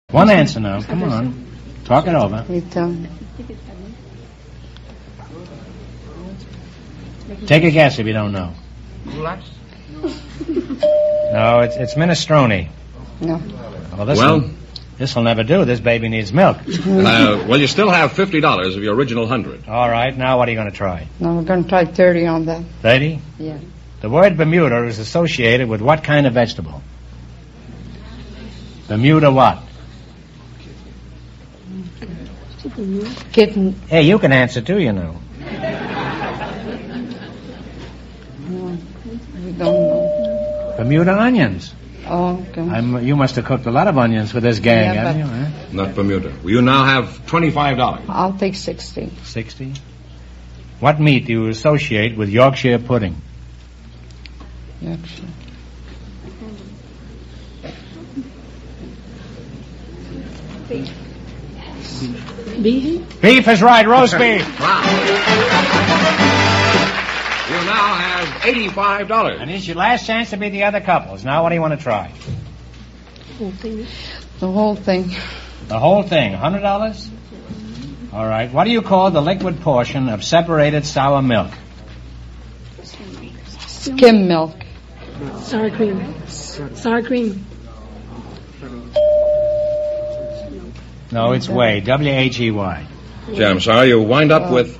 One answer now. Come on. Talk it over. Take a guess if you don't know. Goulash? No, it's minestrone. No. This will never do. This baby needs milk. Well, you still have $50 of your original 100. All right. Now what are you going to try? No, we're going to try 30 on that. 30? Yeah. The word Bermuda is associated with what kind of vegetable? Bermuda what? Kitten. Hey, you can answer too, you know. No, we don't know. Bermuda onions. Oh, okay. You must have cooked a lot of onions for this gang, Yeah, haven't you? Huh? Not Bermuda. Well, you now have $25. I'll take 60. 60? What meat do you associate with Yorkshire pudding? Yorkshire. Beef? Beef is right, roast beef. Wow. You now have $85. And it's your last chance to beat the other couples. Now what do you want to try? The whole thing. The whole thing, $100? All right. What do you call the liquid portion of separated sour milk? Skim milk. Sour cream. Sour cream. No, it's whey. W-H-E-Y. Gee, I'm sorry. You wind up with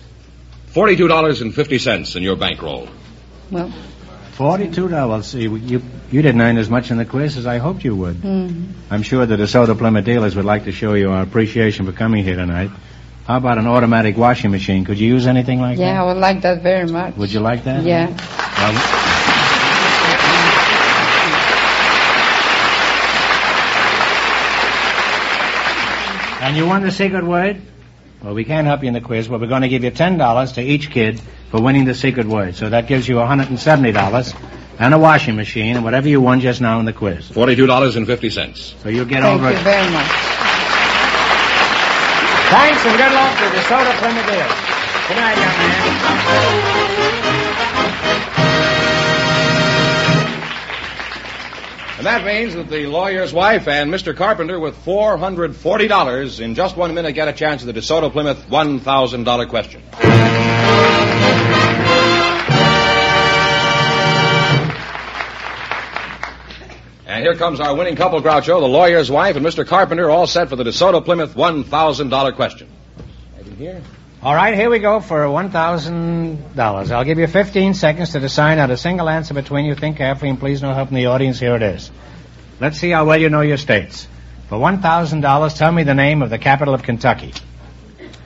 $42.50 in your bankroll. Well, $42. See, you didn't earn as much in the quiz as I hoped you would. Mm-hmm. I'm sure the DeSoto Plymouth dealers would like to show you our appreciation for coming here tonight. How about an automatic washing machine? Could you use anything like that? Yeah, I would like that very much. Would you like that? Yeah. And you won the secret word? Well, we can't help you in the quiz, but we're going to give you $10 to each kid for winning the secret word. So that gives you $170 and a washing machine and whatever you won just now in the quiz. $42.50. So you'll get over it. Thank you very much. Thanks and good luck to DeSoto Plymouth dealers. Good night, young man. And that means that the lawyer's wife and Mr. Carpenter with $440 in just 1 minute get a chance at the DeSoto Plymouth $1,000 question. And here comes our winning couple, Groucho, the lawyer's wife and Mr. Carpenter, all set for the DeSoto Plymouth $1,000 question. Right in here. All right, here we go for $1,000. I'll give you 15 seconds to decide out a single answer between you. Think carefully and please no help from the audience. Here it is. Let's see how well you know your states. For $1,000, tell me the name of the capital of Kentucky.